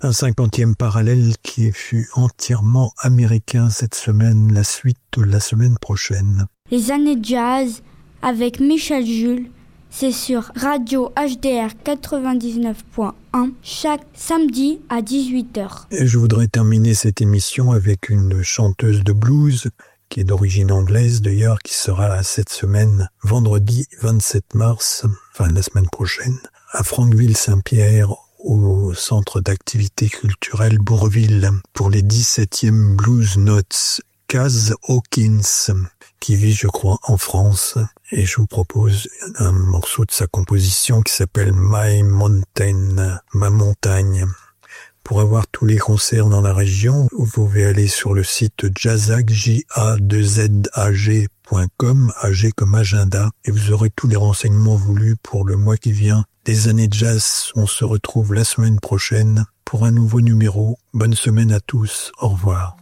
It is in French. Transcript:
Un 50e parallèle qui fut entièrement américain cette semaine, la suite la semaine prochaine. Les années jazz avec Michel Jules, c'est sur Radio HDR 99.1 chaque samedi à 18h. Et je voudrais terminer cette émission avec une chanteuse de blues qui est d'origine anglaise d'ailleurs, qui sera cette semaine, vendredi 27 mars, enfin la semaine prochaine, à Franqueville-Saint-Pierre, au centre d'activité culturelle Bourville, pour les 17e Blues Notes. Kaz Hawkins, qui vit, je crois, en France, et je vous propose un morceau de sa composition qui s'appelle My Mountain, ma montagne. Pour avoir tous les concerts dans la région, vous pouvez aller sur le site jazag, jazag.com, AG comme agenda, et vous aurez tous les renseignements voulus pour le mois qui vient. Des années jazz, on se retrouve la semaine prochaine pour un nouveau numéro. Bonne semaine à tous, au revoir.